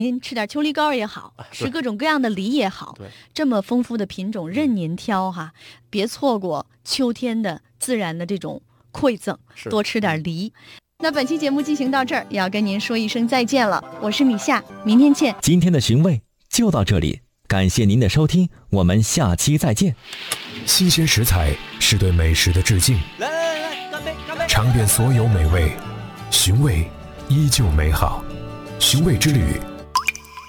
您吃点秋梨膏也好，吃各种各样的梨也好， 对， 这么丰富的品种任您挑哈，别错过秋天的自然的这种馈赠，多吃点梨。那本期节目进行到这儿，也要跟您说一声再见了。我是米夏，明天见。 今天的寻味就到这里，感谢您的收听，我们下期再见。 新鲜食材是对美食的致敬， 来，干杯，干杯！ 尝遍所有美味，寻味依旧美好。寻味之旅。